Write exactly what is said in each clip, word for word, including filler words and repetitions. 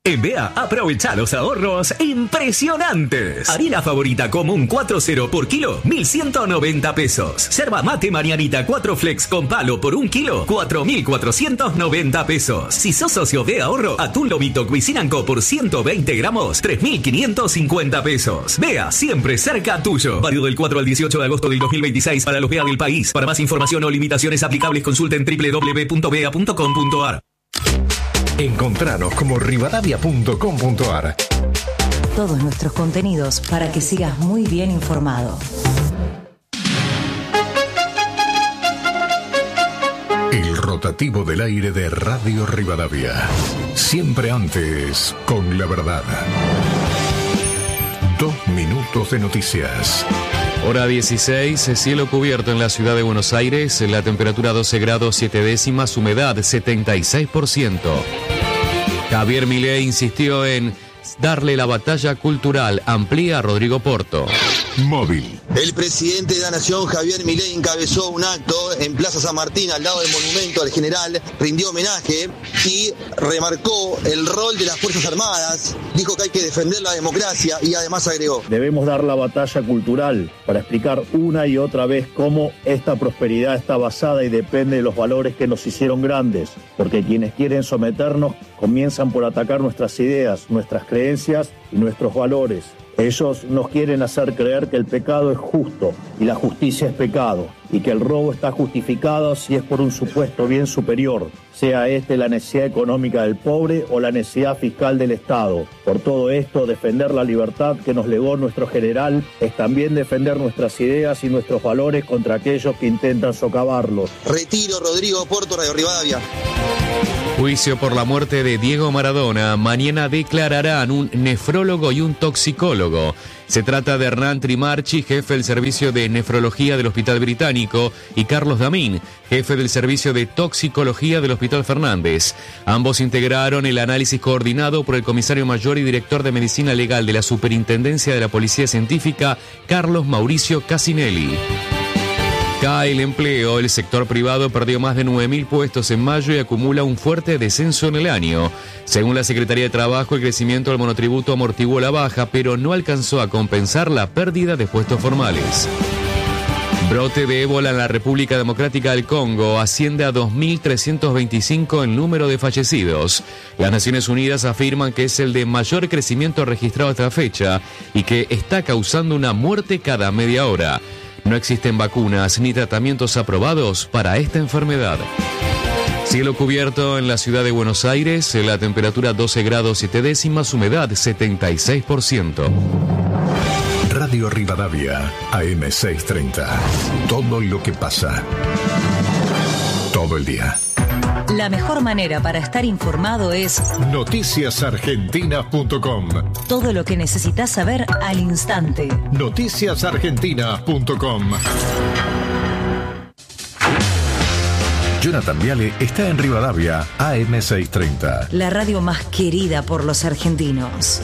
En B E A, aprovecha los ahorros impresionantes. Harina favorita común cuatro cero por kilo, mil ciento noventa pesos. Yerba mate Marianita cuatro flex con palo por un kilo, cuatro mil cuatrocientos noventa pesos. Si sos socio de ahorro, atún lomito Cuisine and Co por ciento veinte gramos, tres mil quinientos cincuenta pesos. B E A, siempre cerca tuyo. Válido del cuatro al dieciocho de agosto del dos mil veintiséis para los B E A del país. Para más información o limitaciones aplicables, consulten doble u doble u doble u punto bea punto com punto a r. Encontranos como rivadavia punto com punto a r. Todos nuestros contenidos para que sigas muy bien informado. El rotativo del aire de Radio Rivadavia. Siempre antes con la verdad. Dos minutos de noticias. Hora dieciséis, cielo cubierto en la ciudad de Buenos Aires, la temperatura doce grados siete décimas, humedad setenta y seis por ciento. Javier Milei insistió en darle la batalla cultural, amplía Rodrigo Porto. Móvil. El presidente de la Nación, Javier Milei, encabezó un acto en Plaza San Martín, al lado del monumento al general, rindió homenaje y remarcó el rol de las Fuerzas Armadas, dijo que hay que defender la democracia y además agregó: debemos dar la batalla cultural para explicar una y otra vez cómo esta prosperidad está basada y depende de los valores que nos hicieron grandes, porque quienes quieren someternos comienzan por atacar nuestras ideas, nuestras creencias y nuestros valores. Ellos nos quieren hacer creer que el pecado es justo y la justicia es pecado, y que el robo está justificado si es por un supuesto bien superior, sea este la necesidad económica del pobre o la necesidad fiscal del Estado. Por todo esto, defender la libertad que nos legó nuestro general es también defender nuestras ideas y nuestros valores contra aquellos que intentan socavarlos. Retiro, Rodrigo Porto, Radio Rivadavia. Juicio por la muerte de Diego Maradona. Mañana declararán un nefrólogo y un toxicólogo. Se trata de Hernán Trimarchi, jefe del servicio de nefrología del Hospital Británico, y Carlos Damín, jefe del servicio de toxicología del Hospital Fernández. Ambos integraron el análisis coordinado por el comisario mayor y director de medicina legal de la Superintendencia de la Policía Científica, Carlos Mauricio Casinelli. Cae el empleo, el sector privado perdió más de nueve mil puestos en mayo y acumula un fuerte descenso en el año. Según la Secretaría de Trabajo, el crecimiento del monotributo amortiguó la baja, pero no alcanzó a compensar la pérdida de puestos formales. Brote de ébola en la República Democrática del Congo asciende a dos mil trescientos veinticinco el número de fallecidos. Las Naciones Unidas afirman que es el de mayor crecimiento registrado hasta la fecha y que está causando una muerte cada media hora. No existen vacunas ni tratamientos aprobados para esta enfermedad. Cielo cubierto en la ciudad de Buenos Aires, la temperatura doce grados siete décimas, humedad setenta y seis por ciento. Radio Rivadavia, A M seiscientos treinta. Todo lo que pasa. Todo el día. La mejor manera para estar informado es noticias argentinas punto com. Todo lo que necesitas saber al instante. noticias argentinas punto com. Jonathan Viale está en Rivadavia, A M seiscientos treinta. La radio más querida por los argentinos.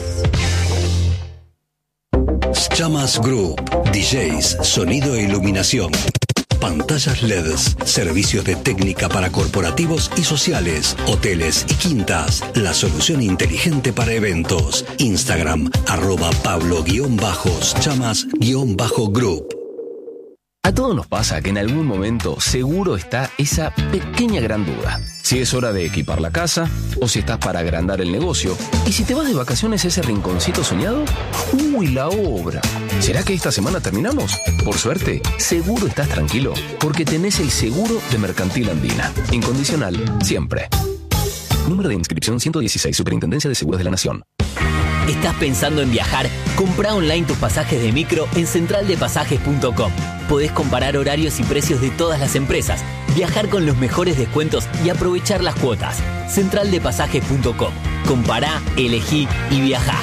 Chamas Group, D Js, sonido e iluminación. Pantallas L E Ds, servicios de técnica para corporativos y sociales, hoteles y quintas, la solución inteligente para eventos. Instagram, arroba Pablo guión bajos, chamas guión bajo group. A todos nos pasa que en algún momento seguro está esa pequeña gran duda. Si es hora de equipar la casa o si estás para agrandar el negocio. ¿Y si te vas de vacaciones a ese rinconcito soñado? ¡Uy, la obra! ¿Será que esta semana terminamos? Por suerte, seguro estás tranquilo porque tenés el seguro de Mercantil Andina. Incondicional, siempre. Número de inscripción ciento dieciséis, Superintendencia de Seguros de la Nación. ¿Estás pensando en viajar? Comprá online tus pasajes de micro en central de pasajes punto com. Podés comparar horarios y precios de todas las empresas, viajar con los mejores descuentos y aprovechar las cuotas. central de pasajes punto com. Compará, elegí y viajá.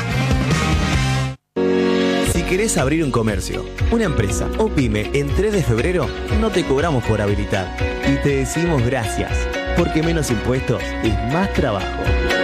Si querés abrir un comercio, una empresa o pyme en tres de febrero, no te cobramos por habilitar. Y te decimos gracias, porque menos impuestos es más trabajo.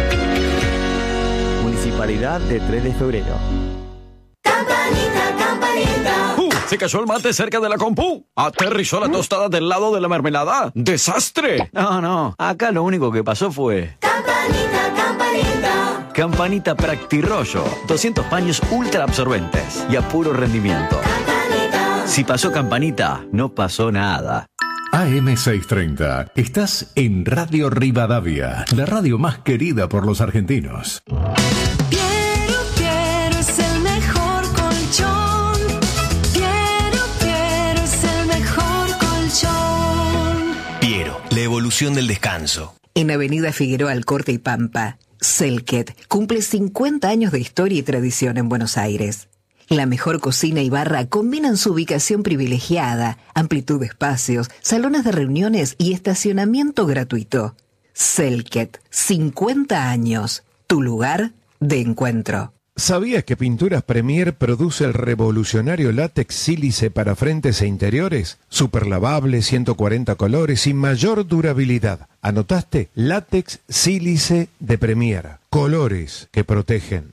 Municipalidad de tres de febrero. Campanita, campanita. Uh, se cayó el mate cerca de la compu. Aterrizó la tostada del lado de la mermelada. ¡Desastre! No, no. Acá lo único que pasó fue... Campanita, campanita. Campanita Practirollo. doscientos paños ultra absorbentes y a puro rendimiento. Campanita. Si pasó Campanita, no pasó nada. A M seiscientos treinta. Estás en Radio Rivadavia, la radio más querida por los argentinos. Piero, Piero es el mejor colchón. Piero, Piero es el mejor colchón. Piero, la evolución del descanso. En Avenida Figueroa Alcorta y Pampa, Selket cumple cincuenta años de historia y tradición en Buenos Aires. La mejor cocina y barra combinan su ubicación privilegiada, amplitud de espacios, salones de reuniones y estacionamiento gratuito. Selket, cincuenta años, tu lugar de encuentro. ¿Sabías que Pinturas Premier produce el revolucionario látex sílice para frentes e interiores? Super lavable, ciento cuarenta colores y mayor durabilidad. ¿Anotaste? Látex sílice de Premier. Colores que protegen.